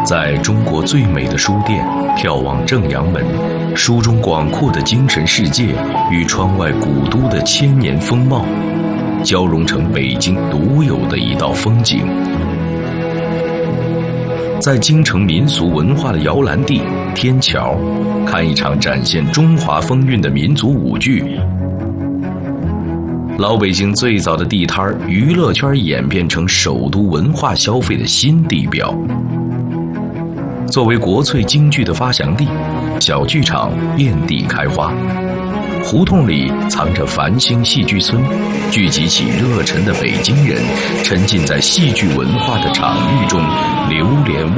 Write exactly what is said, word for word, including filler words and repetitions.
在中国最美的书店眺望正阳门，书中广阔的精神世界与窗外古都的千年风貌，交融成北京独有的一道风景。在京城民俗文化的摇篮地天桥，看一场展现中华风韵的民族舞剧。老北京最早的地摊娱乐圈演变成首都文化消费的新地标。作为国粹京剧的发祥地，小剧场遍地开花，胡同里藏着繁星戏剧村，聚集起热忱的北京人，沉浸在戏剧文化的场域中，流连